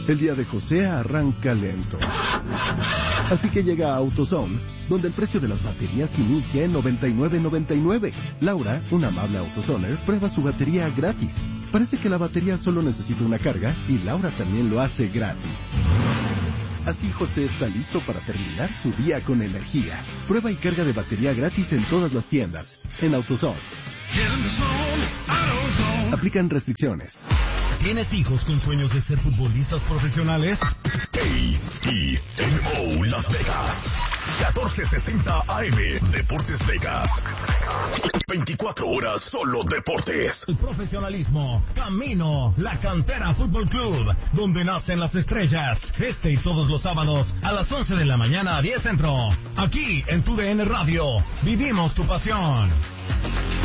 El día de José arranca lento. Así que llega a AutoZone, donde el precio de las baterías inicia en $99.99. Laura, una amable AutoZoner, prueba su batería gratis. Parece que la batería solo necesita una carga y Laura también lo hace gratis. Así José está listo para terminar su día con energía. Prueba y carga de batería gratis en todas las tiendas. En AutoZone. Aplican restricciones. ¿Tienes hijos con sueños de ser futbolistas profesionales? KEMO Las Vegas 1460 AM Deportes Vegas. 24 horas solo deportes. El profesionalismo, camino, la Cantera Fútbol Club, donde nacen las estrellas. Este y todos los sábados a las 11 de la mañana a 10 Centro. Aquí en tu DN Radio, vivimos tu pasión.